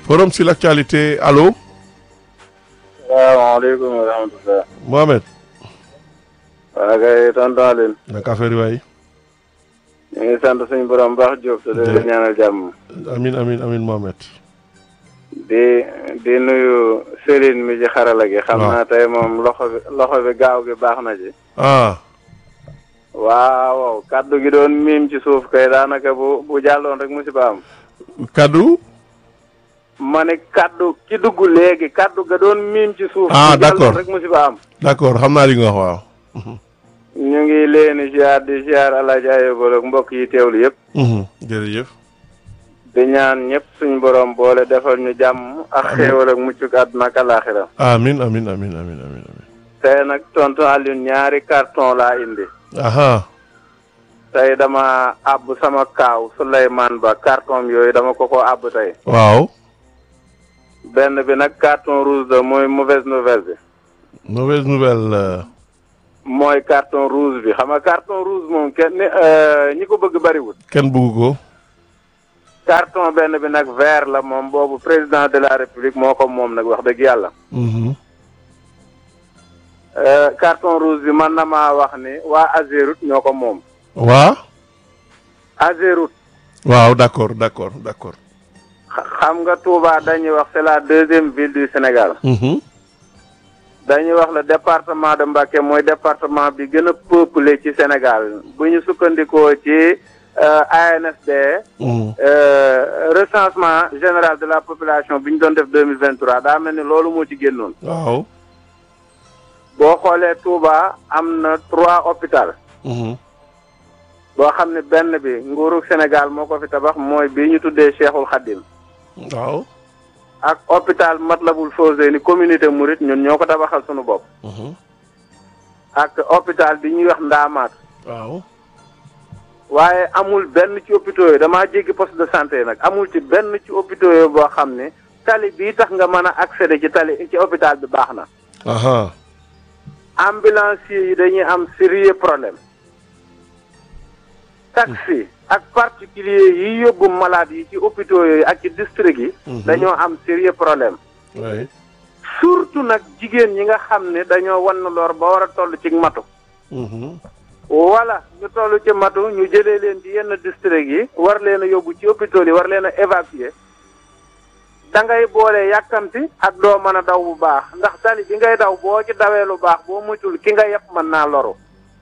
forum sur l'actualité allo. salaamaaleykum wa rahmatulah. Mohamed. waaw kay tonton Aline. naka affaire yi waay. ñu ngi sant suñu borom baax Diop te di leen ñaanal jàmm. amin Mohamed. di nuyu Céline mi ci xarala gi. xam naa tey moom loxo bi gaaw gi baax na ci. waaw kaddu gi doon miim ci suuf kay daanaka bu jàlloon rek musiba am. kaddu. ma ne kaddu ki dugg léegi kaddu ga doon miim ci suuf. d'accord rek musiba am. d'accord xam naa li nga wax waaw. ñu ngi leen di ziar El Hadj Ayobal ak mbokk yi teewlu yëpp. jërëjëf. di ñaan ñëpp suñu borom boole defal ñu jàmm ak xéewal ak muccuk àdduna ak alaaxira. amin tey nag tonton Alioune ñaari carton laa indi. tey dama àbb sama kaaw Souleymane Ba carton yooyu dama ko àbb tey. waaw. benn bi nag carton rouge la mooy mauvaise nouvelle bi. mauvaise nouvelle. mooy carton rouge bi xam nga carton rouge moom kenn ñi ko bëgg bariwul. kenn bëgg ko. carton benn bi nag vert la moom boobu président de la république moo ko moom nag wax dëgg yàlla. carton rouge bi man na maa wax ni waa Azerut ñoo ko moom. waa. Azerut. waaw d'accord. xam nga Touba dañuy wax c'est la deuxième ville du Sénégal. dañuy wax le département de Mbacké mooy département bi gën a peuplé ci Sénégal bu ñu sukkandikoo ci ANSD. recensement général de la population bi ñu doon def 2023 daa mel ni loolu moo ci génnoon. waaw. boo xoolee Touba am na 3 hôpital. boo xam ne benn bi nguuru Sénégal moo ko fi tabax mooy bii ñu tuddee Cheikhul Khadim. waaw. ak hôpital Matlaboul Fawzeyni communauté Mouride ñun ñoo ko tabaxal sunu bopp. ak hôpital bi ñuy wax Ndaamaat. waaw. waaye amul benn ci hôpitaux yi damaa jéggi poste de santé nag amul ci benn ci hôpitaux yi boo xam ne tali bii tax nga mën a accéder ci hôpital bi baax na. ambulanciers yi dañuy am sérieux problème. taxi ak particulier yi yóbbu malade yi ci hôpitaux yooyu ak ci district yi. dañoo am sérieux problème. oui. surtout nag jigéen ñi nga xam ne dañoo wan lor ba war a toll ci matu. wala ñu toll ci matu ñu jëlee leen ci yenn district yi war leen a yóbbu ci hôpitaux yi war leen a évacuer da ngay boole yàkkamti ak doo mën a daw bu baax ndax tali bi ngay daw boo ci dawee lu baax boo muccul ki nga yëpp mën naa loru.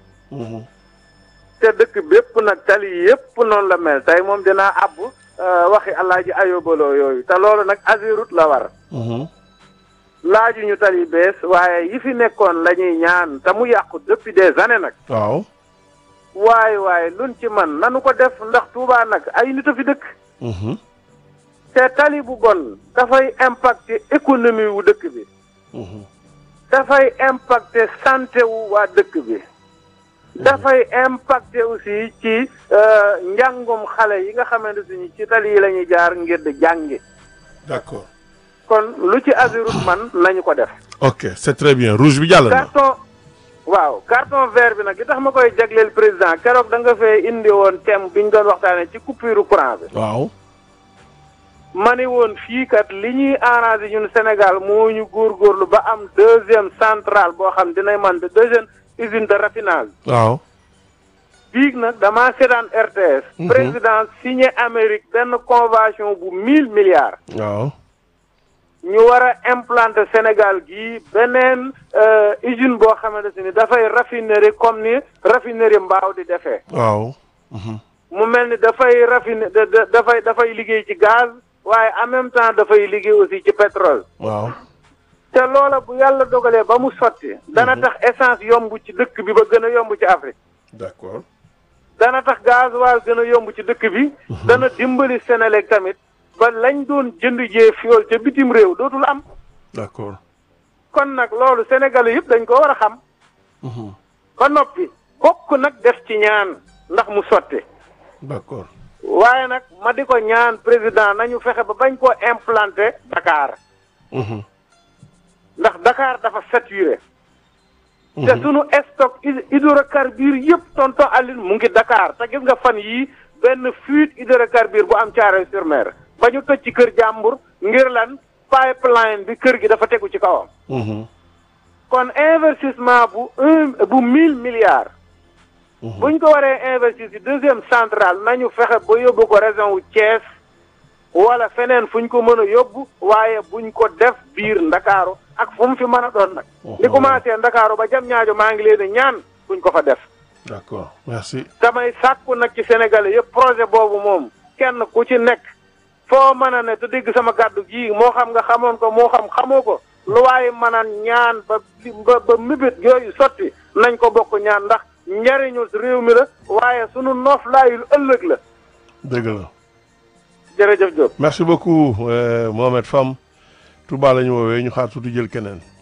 te dëkk bépp nag tali yépp noonu la mel tey moom dinaa àbb waxi Alaaji Ayobaloo yooyu te loolu nag Azerut la war. laaju ñu tali bees waaye yi fi nekkoon la ñuy ñaan te mu yàqu depuis des années nag. waaw. waaye luñ ci man nanu ko def ndax Touba nag ay nit a fi dëkk. te tali bu bon dafay impacter économie wu dëkk bi. dafay impacter santé wu waa dëkk bi. dafay impacter aussi ci njàngum xale yi nga xamante ni ci tali yi la ñuy jaar ngir di jàngi. d'accord. kon lu ci Azerut man nañu ko def. ok c'est très bien rouge bi jàll na. carton vert bi nag li tax ma koy jagleel président keroog da nga fee indi woon thème bi ñu doon waxtaanee ci coupure courant bi. waaw. ma ne woon fii kat li ñuy arrangé ñun Sénégal moo ñu góorgóorlu ba am deuxième centrale boo xam dinay man de deuxième usine de raffinage. waaw. biig nag damaa seetaan RTS. président signé Amérique benn convention bu 1000 milliards. waaw. ñu war a implanter Sénégal gii beneen usine boo xamante ni dafay raffinerie comme ni raffinerie mbaaw di defee. waaw. mu mel ni dafay dafay liggéey ci gaz waaye en même temps dafay liggéey aussi ci pétrole. waaw. te loola bu yàlla dogalee ba mu sotti. dana tax essence yomb ci dëkk bi ba gën a yomb ci Afrique. d'accord. dana tax gasoil gën a yomb ci dëkk bi. dana dimbali Sénélec tamit. ba lañ doon jënd jee fiol ca bitim réew dootul am. d'accord. kon nag loolu Sénégalais yëpp dañ ko war a xam. ba noppi bokk nag def ci ñaan ndax mu sotti. d'accord. waaye nag ma di ko ñaan président nañu fexe ba bañ koo implanter Dakar. ndax Dakar dafa saturé. te sunu stock hydrocarbures yëpp tonton Aline mu ngi Dakar te gis nga fan yii benn fuite hydrocarbure bu am Thiaroye sur Mer ba ñu tëj ci kër jàmbur ngir lan pipeline bi kër gi dafa tegu ci kawam. kon investissement bu 1000 milliards. buñ ko waree investir ci deuxième centrale nañu fexe ba yóbbu ko région wu Thiès wala feneen fuñ ko mën a yóbbu waaye buñ ko def biir Ndakaaru ak fu mu fi mën a doon nag. li commencé Ndakaaru ba jam ñaajo maa ngi leen di ñaan buñ ko fa def. d'accord merci. damay sàkku nag ci Sénégalais yëpp projet boobu moom kenn ku ci nekk foo mën a ne te dégg sama kàddu gii moo xam nga xamoon ko moo xam xamoo ko lu waaye mën a ñaan ba mébét yooyu sotti nañ ko bokk ñaan ndax njariñu réew mi la waaye sunu noof laayul ëllëg la. dëgg la. jërëjëf Diop. merci beaucoup Mohamed Fam Touba la ñu woowee ñu xaar tuuti jël keneen.